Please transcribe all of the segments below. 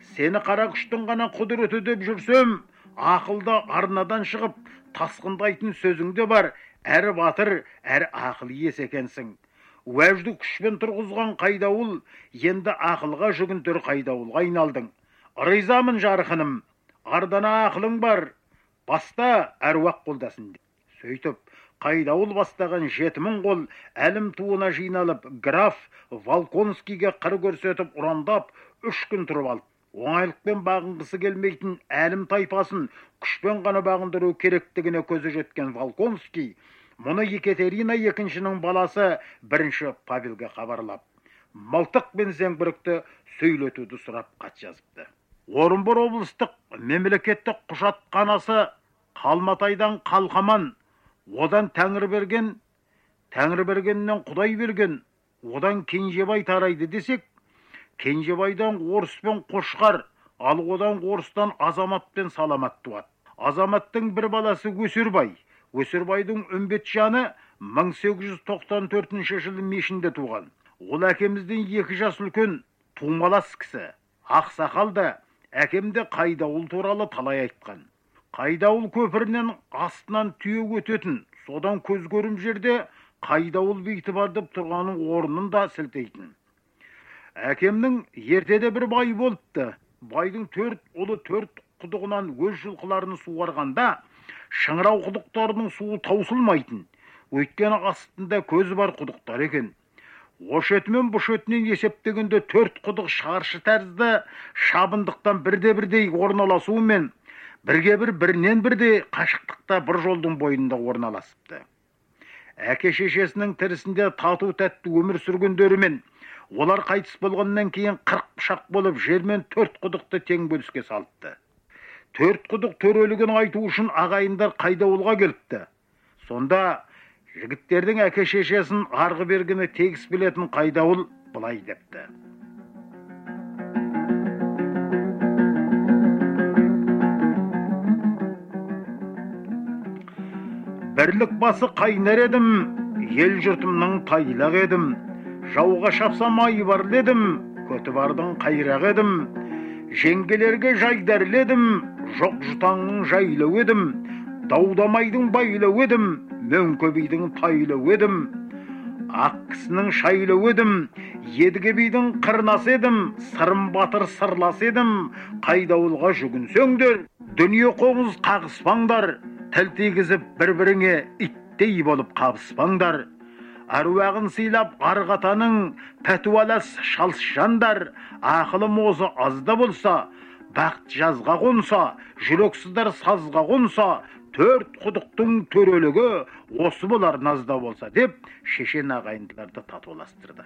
Сені қара күштің ғана құдіреті деп жүрсем, ақылда арнадан шығып, тасқындайтын сөзіңде бар, әрі батыр, әрі ақыл иесі екенсің. Уәжді күшпен тұрғызған Қайдауыл, енді ақылға жүгінтір Қайдауылға айналдың. Ризамын жарқыным, ардана ақылың бар, баста әруақ қолдасын. Сөйтіп, Қайдауыл бастаған 7000 қол әлім туына жиналып, граф Волконскийге қыр көрсетіп ұрандап 3 күн тұрып алды. Оңайлықпен бағынғысы келмейтін әлім тайпасын күшпен ғана бағындыру керектігіне көзі жеткен Волконский, мұны Екатерина екіншінің баласы 1 Павелге хабарлап, мылтық пен зеңбіректі сөйлетуді сұрап хат жазыпты. Орынбор облыстық мемлекеттік құжатханасы Қалматайдан Қалқаман, одан Тәңірберген, Тәңірбергеннен Құдай берген, одан Кенжебай тарайды десек, Кенжебайдан Орыс пен Қошқар, ал одан Орыстан Азамат пен Саламат туады. Азаматтың бір баласы Өсербай, Өсербайдың Үмбетжаны 1894 жылы Мешінде туған. Ол әкемізден 2 жас үлкен, тумалас кісі. Ақсақалда әкемде Қайдауыл туралы талай айтқан. Қайдауыл көпірінен астынан түйе өтетін, содан көз көрім жерде Қайдауыл бейті бар деп тұрғаның орнын да сілтейтін. Әкемнің ертеде бір бай болыпты. Байдың 4 ұлы 4 құдығынан өз жылқыларын суарғанда, шыңырау құдықтарының суы таусылмайтын. Өйткені астында көз бар құдықтар екен. Ошеті мен бұшетінен есептегенде 4 құдық шаршы тәрізді шабындықтан бірде-бірдей орналасуымен, бірінен бірде қашықтықта бір жолдың бойында орналасыпты. Әке шешесінің тірісінде тату тәтті өмір сүргендерімен, олар қайтыс болғаннан кейін 40 пышақ болып жермен 4 құдықты тең бөліске салыпты. 4 құдық төрелігін айту үшін ағайындар Қайдауылға келіпті. Сонда жігіттердің әке шешесін арғы бергені тегіс білетін Қайдауыл былай депті. Бірлік басы қайнар едім, ел жұртымның тайлақ едім. Жауға шапсам айбар едім, көті бардың қайрақ едім. Жеңгелерге жайдарледім, жоқ жұтаңның жайлау едім. Даудамайдың байлау едім, мөңкөбейдің тайлау едім. Ақ кісінің шайлау едім, едіге бейдің қырнас едім. Сырым батыр сырлас едім, Қайдауылға жүгінсеңдер. Дүние қоңыз қағыспаңдар, тіл тигізіп бір-біріңе иттей болып қабыспаңдар. Әруағын сыйлап арғатаның пәтуалас шалыс жандар. Ақылым осы азда болса, бақыт жазға қонса, жүрексіздер сазға қонса, 4 құдықтың төрелігі осы болар назда болса деп шешен ағайындыларды татуластырды.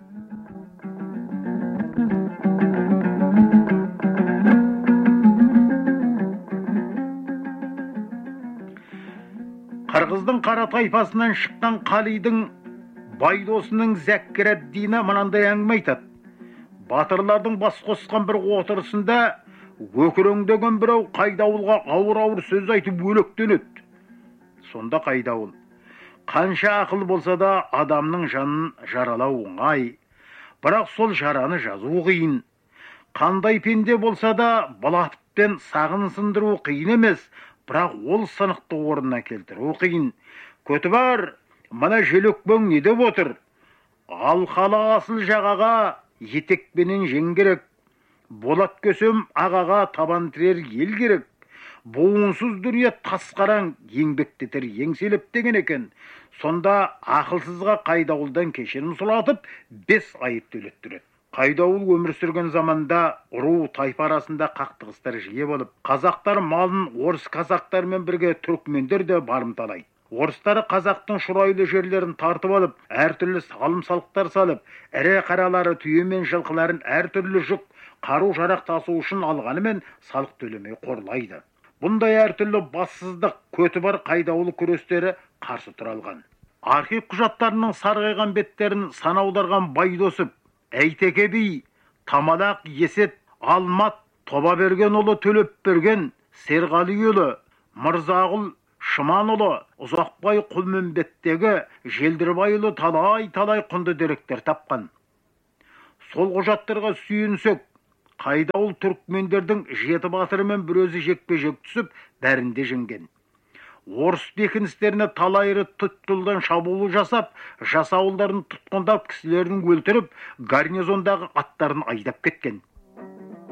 Қырғыздың қара тайпасынан шыққан Қалидың байдосының Зәккіреддині мынандай әңгіме айтады. Батырлардың бас қосқан бір отырысында өкіреңдеген біреу Қайдауылға ауыр-ауыр сөз айтып өлектенеді. Сонда Қайдауыл, қанша ақыл болса да адамның жанын жаралау оңай, бірақ сол жараны жазу қиын. Қандай пенде болса да балатыппен сағын сындыру қиын емес, бірақ ол сынықты орнына келтіру қиын. Көті бар, мына желөкпен не деп отыр? Алқалы асыл жағаға етекпенен жең керек. Болат көсем ағаға табан тірер ел керек. Буынсыз дүние тасқараң еңбектетер еңселеп деген екен. Сонда ақылсызға Қайдауылдан кешірім сұратып 5 айып төлеттіреді. Қайдауыл өмір сүрген заманда ру тайпа арасында қақтығыстар жиі болып, қазақтар малын орыс қазақтармен бірге түркмендер де барымталайды. Орыстары қазақтың шұрайлы жерлерін тартып алып, әртүрлі салым-салықтар салып, ірі қаралары түйе мен жылқыларын әртүрлі жүк, қару-жарақ тасу үшін алғанымен салық төлемей қорлайды. Бұндай әртүрлі бассыздық көті бар Қайдауыл күрестері қарсы тұра алған. Архив құжаттарының сарғайған беттерін санаударған Байдосып, Әйтеке би, Тамалақ Есет, Алмат, Тобабергенұлы Төлепберген, Серғалиұлы, Мырзағұл Шыманұлы, Ұзақбай Құлмөнбеттегі Желдірбайұлы талай құнды деректер тапқан. Сол құжаттарға сүйенсек, Қайдауыл түркмендердің 7 батырымен бір өзі жекпе-жек түсіп, бәрінде жеңген. Орыс бекіністеріне талайры тұттылдан шабуыл жасап, жасауылдарын тұтқындап, кісілерін өлтіріп, гарнизондағы аттарын айдап кеткен.